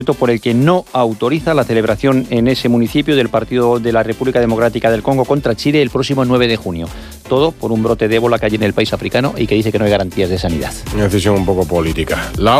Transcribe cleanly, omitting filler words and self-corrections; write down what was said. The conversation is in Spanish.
por el que no autoriza la celebración en ese municipio del partido de la República Democrática del Congo contra Chile el próximo 9 de junio. Todo por un brote de ébola que hay en el país africano y que dice que no hay garantías de sanidad. Una decisión un poco política.